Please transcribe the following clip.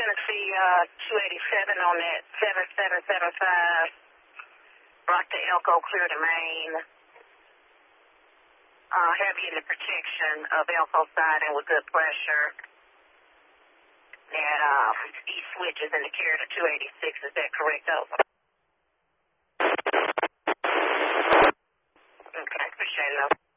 Tennessee 287 on that 7775. Rock to Elko, clear to Main. Heavy in the protection of Elko siding with good pressure. And east switches indicator to 286. Is that correct? Over. Okay, appreciate it.